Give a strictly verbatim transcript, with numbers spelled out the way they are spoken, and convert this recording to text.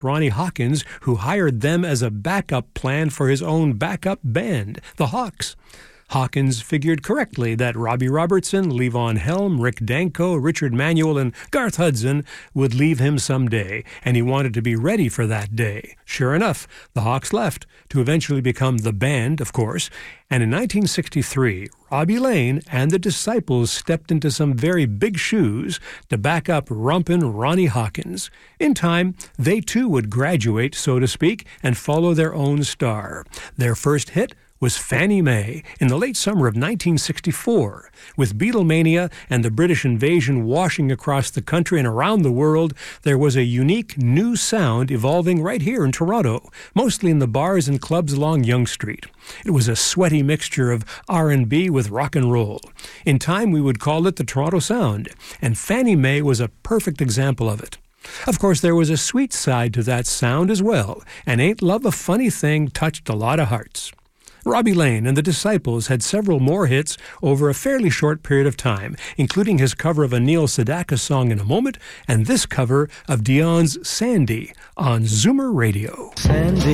Ronnie Hawkins, who hired them as a backup plan for his own backup band, the Hawks. Hawkins figured correctly that Robbie Robertson, Levon Helm, Rick Danko, Richard Manuel, and Garth Hudson would leave him someday, and he wanted to be ready for that day. Sure enough, the Hawks left, to eventually become the band, of course, and in nineteen sixty-three, Robbie Lane and the Disciples stepped into some very big shoes to back up Rumpin' Ronnie Hawkins. In time, they too would graduate, so to speak, and follow their own star. Their first hit was Fannie Mae in the late summer of nineteen sixty-four. With Beatlemania and the British invasion washing across the country and around the world, there was a unique new sound evolving right here in Toronto, mostly in the bars and clubs along Yonge Street. It was a sweaty mixture of R and B with rock and roll. In time, we would call it the Toronto Sound, and Fannie Mae was a perfect example of it. Of course, there was a sweet side to that sound as well, and Ain't Love a Funny Thing touched a lot of hearts. Robbie Lane and the Disciples had several more hits over a fairly short period of time, including his cover of a Neil Sedaka song In a Moment and this cover of Dion's Sandy on Zoomer Radio. Sandy.